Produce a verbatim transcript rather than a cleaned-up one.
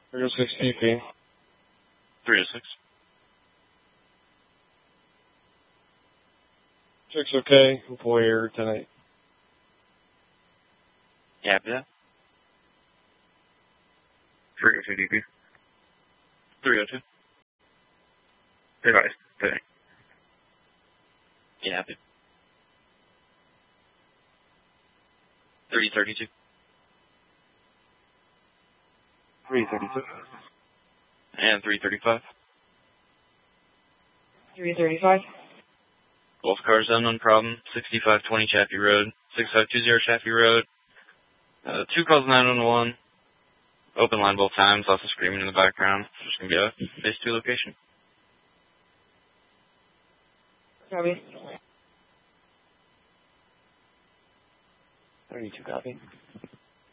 three oh six T P. three oh six. Check's okay. Employer tonight. Yeah, yeah. three oh two D P. three oh two. Advised. Today. Yeah, yeah. three thirty-two. three thirty-two. And three thirty-five. three thirty-five. Both cars unknown problem. sixty-five twenty Chaffee Road. six five two zero Chaffee Road. Uh, two calls nine one one. Open line both times. Lots of screaming in the background. Just going to be a base two location. Copy. thirty-two copy.